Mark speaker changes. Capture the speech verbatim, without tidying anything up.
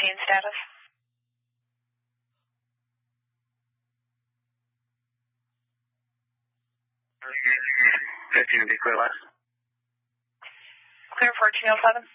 Speaker 1: machine status.
Speaker 2: fifteen to be clear last.
Speaker 1: Clear fourteen oh seven.